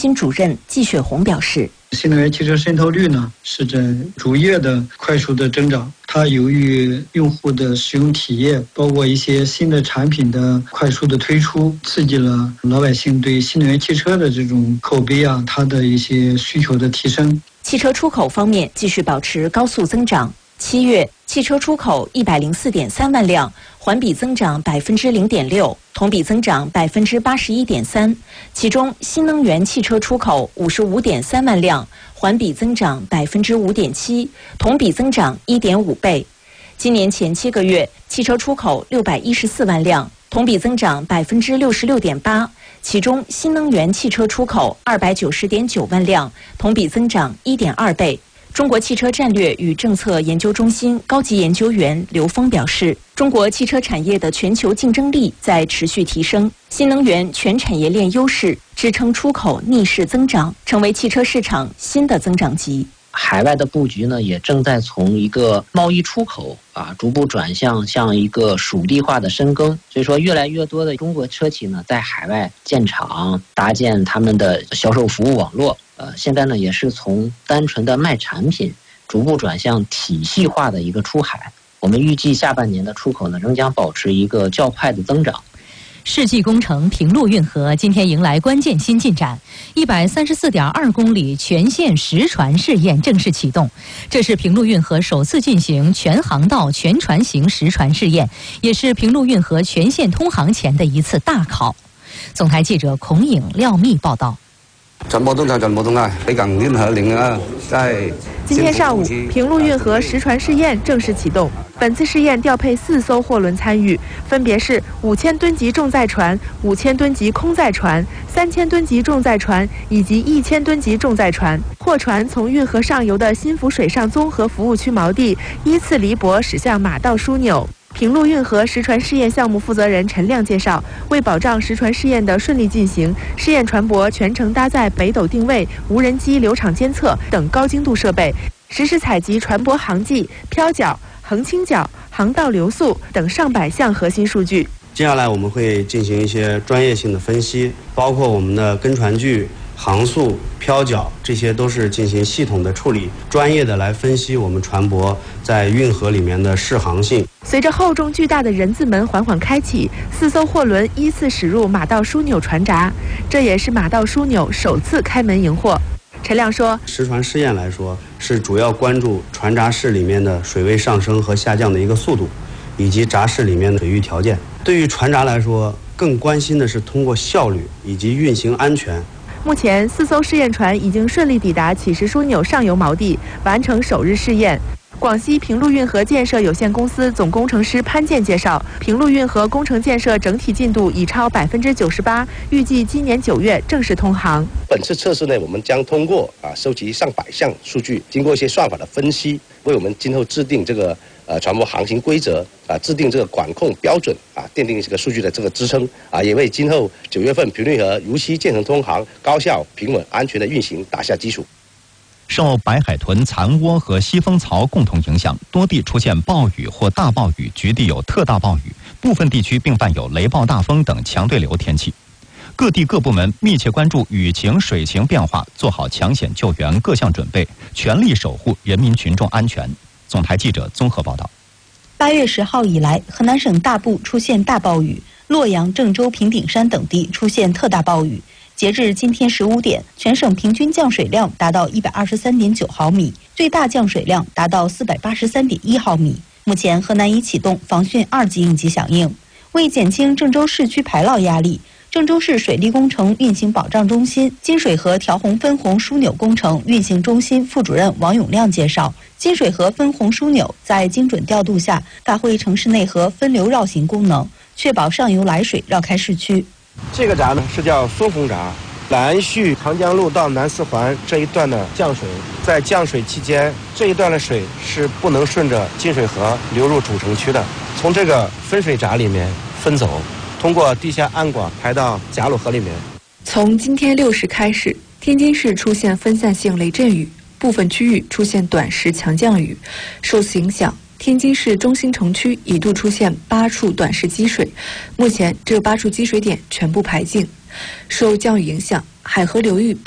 心主任季雪红表示， 新能源汽车渗透率呢是在逐月的快速的增长，它由于用户的使用体验，包括一些新的产品的快速的推出，刺激了老百姓对新能源汽车的这种口碑啊，它的一些需求的提升。 汽车出口方面继续保持高速增长。7月，汽车出口104.3万辆，环比增长0.6%，同比增长81.3%。其中，新能源汽车出口55.3万辆，环比增长5.7%，同比增长1.5倍。今年前7个月，汽车出口614万辆，同比增长66.8%。其中，新能源汽车出口290.9万辆，同比增长1.2倍。中国汽车战略与政策研究中心高级研究员刘峰表示，中国汽车产业的全球竞争力在持续提升，新能源全产业链优势支撑出口逆势增长，成为汽车市场新的增长极。 海外的布局呢，也正在从一个贸易出口逐步转向一个属地化的深耕。所以说，越来越多的中国车企呢，在海外建厂，搭建他们的销售服务网络。现在呢，也是从单纯的卖产品，逐步转向体系化的一个出海。我们预计下半年的出口呢，仍将保持一个较快的增长。 世纪工程平陆运河今天迎来关键新进展，134.2公里全线实船试验正式启动。这是平陆运河首次进行全航道全船型实船试验，也是平陆运河全线通航前的一次大考。总台记者孔颖、廖密报道。 今天上午，平陆运河实船试验正式启动。本次试验调配4艘货轮参与，分别是5000吨级重载船、5000吨级空载船、3000吨级重载船以及1000吨级重载船。货船从运河上游的新福水上综合服务区锚地依次离泊驶向马道枢纽。平陆运河实船试验项目负责人陈亮介绍，为保障实船试验的顺利进行，试验船舶全程搭载北斗定位、无人机流场监测等高精度设备，实时采集船舶航迹、漂角、横倾角、航道流速等上百项核心数据。 接下来我们会进行一些专业性的分析，包括我们的跟船距、航速、漂角，这些都是进行系统的处理，专业的来分析我们船舶在运河里面的适航性。 随着厚重巨大的人字门缓缓开启，4艘货轮依次驶入马道枢纽船闸，这也是马道枢纽首次开门迎货。陈亮说， 实船试验来说，是主要关注船闸室里面的水位上升和下降的一个速度，以及闸室里面的水域条件。对于船闸来说，更关心的是通过效率以及运行安全。 目前4艘试验船已经顺利抵达启石枢纽上游锚地，完成首日试验。广西平陆运河建设有限公司总工程师潘健介绍，平陆运河工程建设整体进度已超98%，预计今年9月正式通航。 本次测试呢，我们将通过收集上百项数据，经过一些算法的分析，为我们今后制定这个船舶航行规则制定这个管控标准奠定这个数据的这个支撑也为今后9月份平陆运河如期建成通航、高效、平稳、安全的运行打下基础。 受白海豚、残涡和西风槽共同影响，多地出现暴雨或大暴雨，局地有特大暴雨，部分地区并伴有雷暴大风等强对流天气。各地各部门密切关注雨情、水情变化，做好抢险救援各项准备，全力守护人民群众安全。总台记者综合报道。 8月10号以来，河南省大部出现大暴雨，洛阳、郑州、平顶山等地出现特大暴雨。截至今天15点，全省平均降水量达到123.9毫米，最大降水量达到483.1毫米。目前，河南已启动防汛2级应急响应。为减轻郑州市区排涝压力，郑州市水利工程运行保障中心金水河调洪分洪枢纽工程运行中心副主任王永亮介绍，金水河分洪枢纽在精准调度下，发挥城市内河分流绕行功能，确保上游来水绕开市区。 这个闸呢是叫松洪闸，兰胥长江路到南四环这一段的降水，在降水期间，这一段的水是不能顺着金水河流入主城区的，从这个分水闸里面分走，通过地下暗管排到贾鲁河里面。 从今天6时开始，天津市出现分散性雷阵雨，部分区域出现短时强降雨。受此影响，天津市中心城区一度出现8处短时积水，目前这8处积水点全部排净。受降雨影响，海河流域